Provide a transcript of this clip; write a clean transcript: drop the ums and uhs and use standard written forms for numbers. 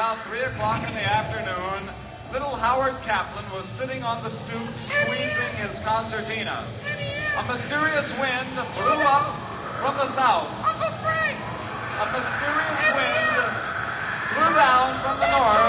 about 3 o'clock in the afternoon, little Howard Kaplan was sitting on the stoop squeezing his concertina. A mysterious wind blew up from the south. A mysterious wind blew down from the north